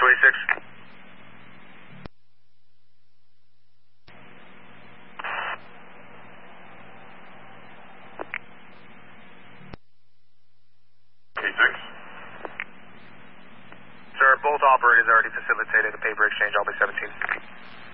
26. Sir, both operators already facilitated the paper exchange. I'll be 17.